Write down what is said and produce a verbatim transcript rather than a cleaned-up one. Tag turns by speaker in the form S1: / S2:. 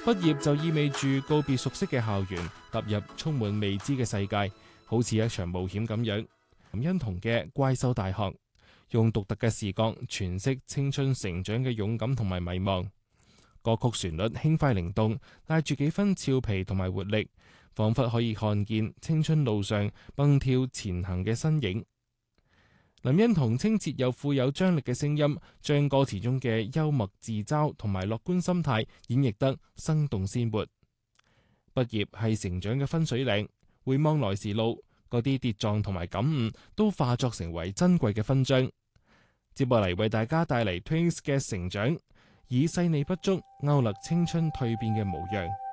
S1: 畢業就意味住告別熟悉嘅校園，踏入充滿未知嘅世界，好似一場冒險咁樣。林欣彤嘅《怪獸大學》用獨特嘅視覺詮釋青春成長嘅勇敢同埋迷茫。歌曲旋律輕快靈動，帶住幾分俏皮同埋活力，仿佛可以看見青春路上蹦跳前行嘅身影。林欣彤清澈又富有張力嘅聲音，將歌詞中嘅幽默自嘲同埋樂觀心態演繹得生動鮮活。畢業係成長嘅分水嶺，回望來時路，嗰啲跌撞同埋感悟都化作成為珍貴嘅勳章。接落嚟為大家帶嚟 Twins 嘅成長，以細膩不足勾勒青春蛻變嘅模樣。